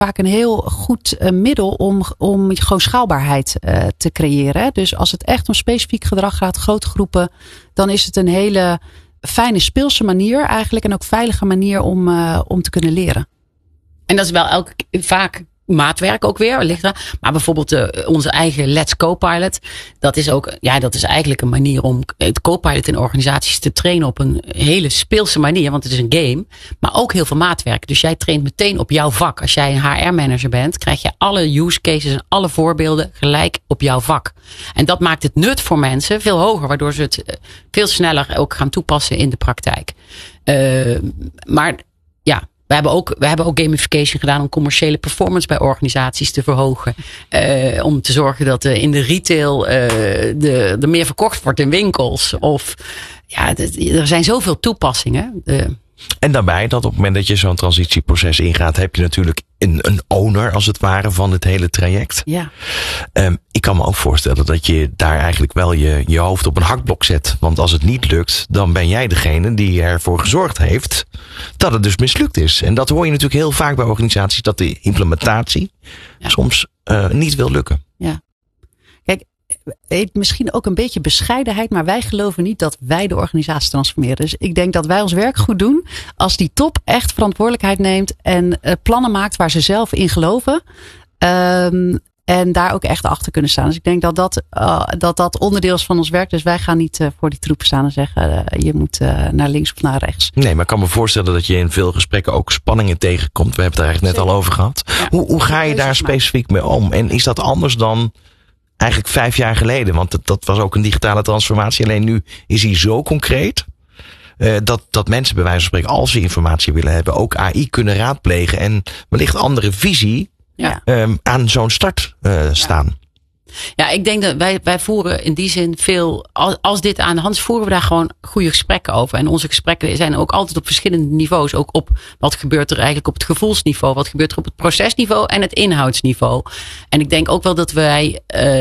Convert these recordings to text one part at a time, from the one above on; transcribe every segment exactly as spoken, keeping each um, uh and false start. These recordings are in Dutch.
vaak een heel goed uh, middel om, om gewoon schaalbaarheid uh, te creëren. Hè? Dus als het echt om specifiek gedrag gaat, grote groepen, dan is het een hele fijne speelse manier eigenlijk en ook veilige manier om, uh, om te kunnen leren. En dat is wel elke vaak maatwerk ook weer, ligt er. Maar bijvoorbeeld uh, onze eigen Let's Copilot. Dat is ook, ja, dat is eigenlijk een manier om het Copilot in organisaties te trainen op een hele speelse manier. Want het is een game. Maar ook heel veel maatwerk. Dus jij traint meteen op jouw vak. Als jij een H R-manager bent, krijg je alle use cases en alle voorbeelden gelijk op jouw vak. En dat maakt het nut voor mensen veel hoger. Waardoor ze het veel sneller ook gaan toepassen in de praktijk. Uh, maar ja. We hebben, ook, we hebben ook gamification gedaan om commerciële performance bij organisaties te verhogen. Uh, om te zorgen dat uh, in de retail uh, de, er meer verkocht wordt in winkels. Of ja, er zijn zoveel toepassingen. Uh, En daarbij dat op het moment dat je zo'n transitieproces ingaat, heb je natuurlijk een, een owner als het ware van het hele traject. Ja. Um, ik kan me ook voorstellen dat je daar eigenlijk wel je, je hoofd op een hakblok zet. Want als het niet lukt, dan ben jij degene die ervoor gezorgd heeft dat het dus mislukt is. En dat hoor je natuurlijk heel vaak bij organisaties, dat de implementatie ja. soms uh, niet wil lukken. Ja. Kijk, misschien ook een beetje bescheidenheid, maar wij geloven niet dat wij de organisatie transformeren. Dus ik denk dat wij ons werk goed doen als die top echt verantwoordelijkheid neemt en uh, plannen maakt waar ze zelf in geloven. Um, en daar ook echt achter kunnen staan. Dus ik denk dat dat, uh, dat, dat onderdeel is van ons werk. Dus wij gaan niet uh, voor die troepen staan en zeggen uh, je moet uh, naar links of naar rechts. Nee, maar ik kan me voorstellen dat je in veel gesprekken ook spanningen tegenkomt. We hebben het er eigenlijk net Zeker. al over gehad. Ja. Hoe, hoe ga je daar specifiek mee om? En is dat anders dan eigenlijk vijf jaar geleden? Want dat, dat was ook een digitale transformatie. Alleen nu is hij zo concreet. Uh, dat, dat mensen bij wijze van spreken, als ze informatie willen hebben, ook A I kunnen raadplegen. En wellicht andere visie ja. um, aan zo'n start uh, staan. Ja. Ja, ik denk dat wij, wij voeren in die zin veel, als, als dit aan de hand is, voeren we daar gewoon goede gesprekken over. En onze gesprekken zijn ook altijd op verschillende niveaus. Ook op wat gebeurt er eigenlijk op het gevoelsniveau, wat gebeurt er op het procesniveau en het inhoudsniveau. En ik denk ook wel dat wij,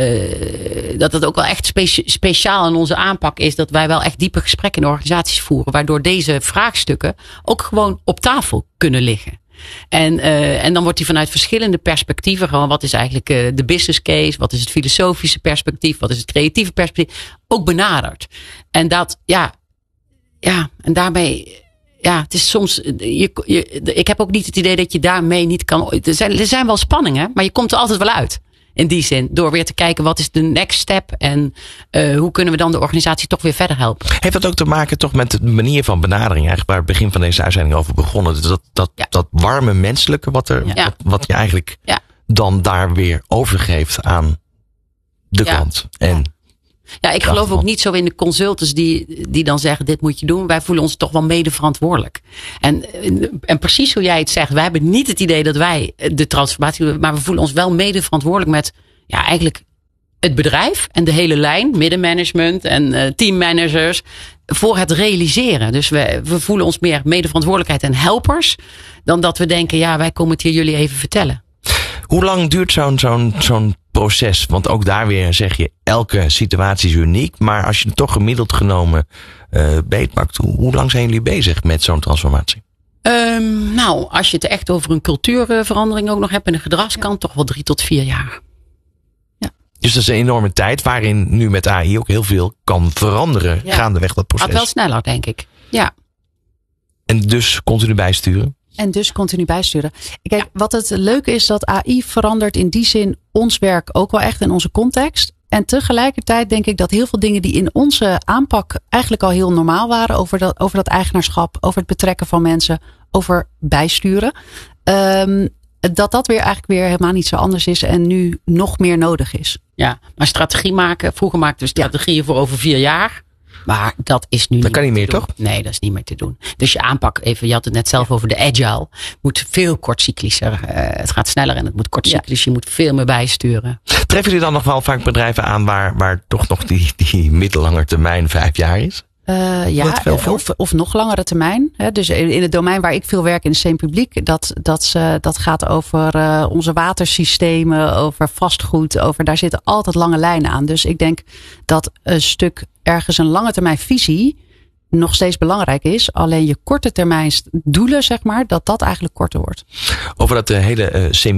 uh, dat het ook wel echt speci- speciaal in onze aanpak is, dat wij wel echt diepe gesprekken in organisaties voeren, waardoor deze vraagstukken ook gewoon op tafel kunnen liggen. En, uh, en dan wordt die vanuit verschillende perspectieven, gewoon wat is eigenlijk uh, de business case, wat is het filosofische perspectief, wat is het creatieve perspectief, ook benaderd. En dat, ja, ja, en daarmee, ja, het is soms, je, je, ik heb ook niet het idee dat je daarmee niet kan, er zijn, er zijn wel spanningen, maar je komt er altijd wel uit. In die zin, door weer te kijken wat is de next step en uh, hoe kunnen we dan de organisatie toch weer verder helpen. Heeft dat ook te maken toch met de manier van benadering, eigenlijk waar het begin van deze uitzending over begonnen. Dus dat, dat, ja. dat warme menselijke wat, er, ja. wat, wat je eigenlijk ja. dan daar weer overgeeft aan de ja. klant. En ja, ik geloof ook niet zo in de consultants die, die dan zeggen dit moet je doen. Wij voelen ons toch wel mede verantwoordelijk. En, en precies hoe jij het zegt. Wij hebben niet het idee dat wij de transformatie doen. Maar we voelen ons wel mede verantwoordelijk met ja, eigenlijk het bedrijf. En de hele lijn. Middenmanagement en uh, teammanagers. Voor het realiseren. Dus we, we voelen ons meer mede verantwoordelijkheid en helpers. Dan dat we denken ja wij komen het hier jullie even vertellen. Hoe lang duurt zo'n, zo'n, zo'n proces? Want ook daar weer zeg je, elke situatie is uniek. Maar als je het toch gemiddeld genomen uh, beetpakt, hoe, hoe lang zijn jullie bezig met zo'n transformatie? Um, nou, als je het echt over een cultuurverandering ook nog hebt en een gedragskant, ja. toch wel drie tot vier jaar. Ja. Dus dat is een enorme tijd waarin nu met A I ook heel veel kan veranderen ja. gaandeweg dat proces. Gaat wel sneller, denk ik. Ja. En dus continu bijsturen? En dus continu bijsturen. Kijk, ja. wat het leuke is dat A I verandert in die zin ons werk ook wel echt in onze context. En tegelijkertijd denk ik dat heel veel dingen die in onze aanpak eigenlijk al heel normaal waren. Over dat, over dat eigenaarschap, over het betrekken van mensen, over bijsturen. Um, dat dat weer eigenlijk weer helemaal niet zo anders is en nu nog meer nodig is. Ja, maar strategie maken. Vroeger maakten we strategieën ja. voor over vier jaar. Maar dat is nu dat niet kan niet meer, doen. toch? Nee, dat is niet meer te doen. Dus je aanpak, even, je had het net zelf over de agile, moet veel kortcyclischer. Uh, het gaat sneller en het moet kortcyclisch. Ja. Je moet veel meer bijsturen. Treffen jullie dan nog wel vaak bedrijven aan waar, waar toch nog die, die middellange termijn vijf jaar is? Uh, ja, of, of nog langere termijn. Hè. Dus in het domein waar ik veel werk in de steenpubliek, dat, dat, uh, dat gaat over uh, onze watersystemen, over vastgoed, over daar zitten altijd lange lijnen aan. Dus ik denk dat een stuk ergens een lange termijn visie nog steeds belangrijk is. Alleen je korte termijn doelen, zeg maar, dat dat eigenlijk korter wordt. Over dat uh, hele uh,